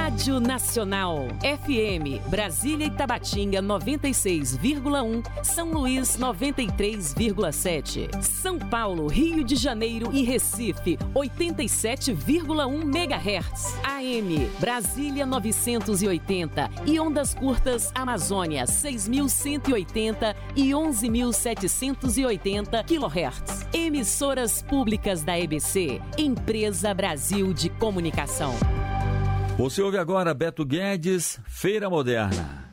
Rádio Nacional, FM, Brasília e Tabatinga 96,1, São Luís 93,7, São Paulo, Rio de Janeiro e Recife 87,1 MHz, AM, Brasília 980 e ondas curtas Amazônia 6.180 e 11.780 kHz. Emissoras públicas da EBC, Empresa Brasil de Comunicação. Você ouve agora Beto Guedes, Feira Moderna.